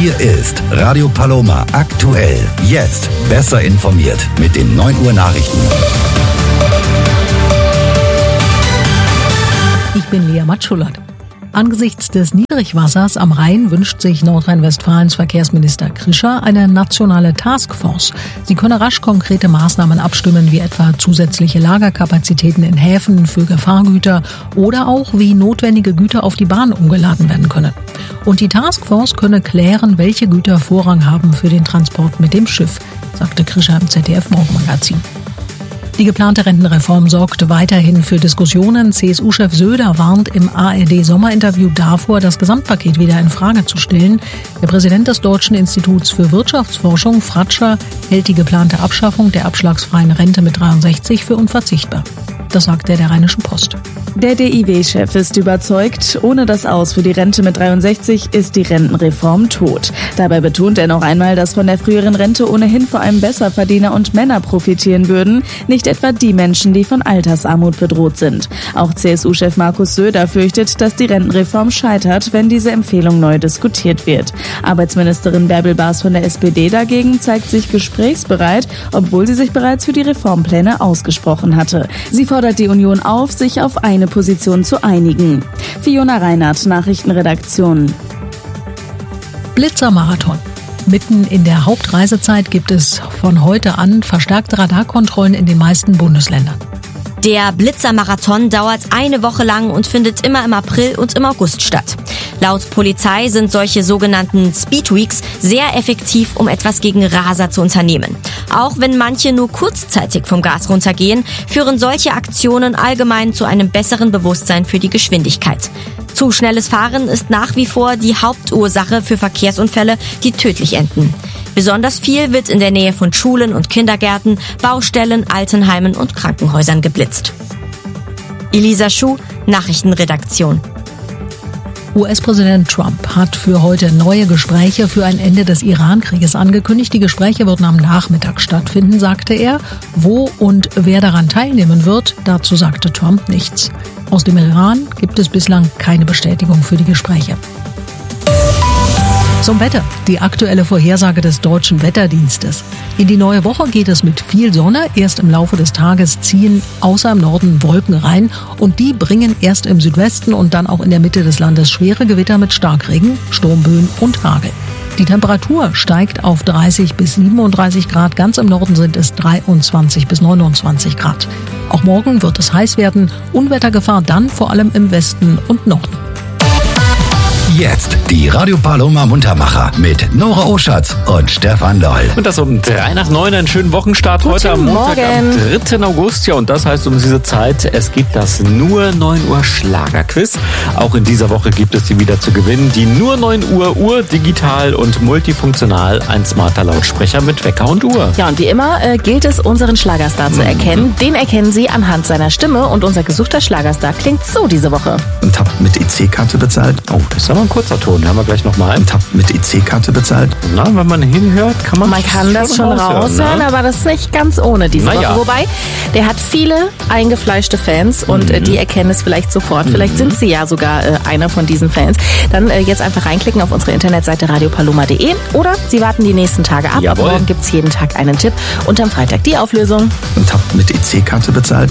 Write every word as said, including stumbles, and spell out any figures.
Hier ist Radio Paloma aktuell. Jetzt besser informiert mit den neun Uhr Nachrichten. Ich bin Lea Matschulat. Angesichts des Niedrigwassers am Rhein wünscht sich Nordrhein-Westfalens Verkehrsminister Krischer eine nationale Taskforce. Sie könne rasch konkrete Maßnahmen abstimmen, wie etwa zusätzliche Lagerkapazitäten in Häfen für Gefahrgüter oder auch wie notwendige Güter auf die Bahn umgeladen werden können. Und die Taskforce könne klären, welche Güter Vorrang haben für den Transport mit dem Schiff, sagte Krischer im Z D F-Morgenmagazin. Die geplante Rentenreform sorgt weiterhin für Diskussionen. C S U-Chef Söder warnt im A R D-Sommerinterview davor, das Gesamtpaket wieder in Frage zu stellen. Der Präsident des Deutschen Instituts für Wirtschaftsforschung, Fratscher, hält die geplante Abschaffung der abschlagsfreien Rente mit dreiundsechzig für unverzichtbar. Das sagt er der Rheinischen Post. Der D I W-Chef ist überzeugt, ohne das Aus für die Rente mit dreiundsechzig ist die Rentenreform tot. Dabei betont er noch einmal, dass von der früheren Rente ohnehin vor allem Besserverdiener und Männer profitieren würden, nicht etwa die Menschen, die von Altersarmut bedroht sind. Auch C S U-Chef Markus Söder fürchtet, dass die Rentenreform scheitert, wenn diese Empfehlung neu diskutiert wird. Arbeitsministerin Bärbel Baas von der S P D dagegen zeigt sich gesprächsbereit, obwohl sie sich bereits für die Reformpläne ausgesprochen hatte. Sie fordert die Union auf, sich auf eine Position zu einigen. Fiona Reinhardt, Nachrichtenredaktion. Blitzermarathon. Mitten in der Hauptreisezeit gibt es von heute an verstärkte Radarkontrollen in den meisten Bundesländern. Der Blitzermarathon dauert eine Woche lang und findet immer im April und im August statt. Laut Polizei sind solche sogenannten Speedweeks sehr effektiv, um etwas gegen Raser zu unternehmen. Auch wenn manche nur kurzzeitig vom Gas runtergehen, führen solche Aktionen allgemein zu einem besseren Bewusstsein für die Geschwindigkeit. Zu schnelles Fahren ist nach wie vor die Hauptursache für Verkehrsunfälle, die tödlich enden. Besonders viel wird in der Nähe von Schulen und Kindergärten, Baustellen, Altenheimen und Krankenhäusern geblitzt. Elisa Schuh, Nachrichtenredaktion. U S-Präsident Trump hat für heute neue Gespräche für ein Ende des Iran-Krieges angekündigt. Die Gespräche würden am Nachmittag stattfinden, sagte er. Wo und wer daran teilnehmen wird, dazu sagte Trump nichts. Aus dem Iran gibt es bislang keine Bestätigung für die Gespräche. Zum Wetter. Die aktuelle Vorhersage des Deutschen Wetterdienstes. In die neue Woche geht es mit viel Sonne. Erst im Laufe des Tages ziehen außer im Norden Wolken rein und die bringen erst im Südwesten und dann auch in der Mitte des Landes schwere Gewitter mit Starkregen, Sturmböen und Hagel. Die Temperatur steigt auf dreißig bis siebenunddreißig Grad. Ganz im Norden sind es dreiundzwanzig bis neunundzwanzig Grad. Auch morgen wird es heiß werden. Unwettergefahr dann vor allem im Westen und Norden. Jetzt die Radio Paloma Muntermacher mit Nora Oschatz und Stefan Loll. Und das um drei nach neun, einen schönen Wochenstart Guten heute am Montag, Morgen. am dritten August. Ja, und das heißt um diese Zeit, es gibt das Nur neun Uhr Schlagerquiz. Auch in dieser Woche gibt es die wieder zu gewinnen. Die Nur neun Uhr Uhr, digital und multifunktional, ein smarter Lautsprecher mit Wecker und Uhr. Ja, und wie immer äh, gilt es, unseren Schlagerstar mhm. zu erkennen. Den erkennen Sie anhand seiner Stimme und unser gesuchter Schlagerstar klingt so diese Woche. Und habt mit E C-Karte bezahlt? Oh, das ist aber ein kurzer Ton. Hören wir gleich nochmal. Und habt mit E C-Karte bezahlt? Na, wenn man hinhört, kann man Man kann das schon raushören, ne? aber das ist nicht ganz ohne diese Na Woche. ja. Wobei, der hat viele eingefleischte Fans und Mhm. äh, die erkennen es vielleicht sofort. Vielleicht Mhm. sind Sie ja sogar äh, einer von diesen Fans. Dann äh, jetzt einfach reinklicken auf unsere Internetseite radio paloma punkt de oder Sie warten die nächsten Tage ab. Jawohl. Morgen gibt's jeden Tag einen Tipp und am Freitag die Auflösung. Und habt mit E C-Karte bezahlt?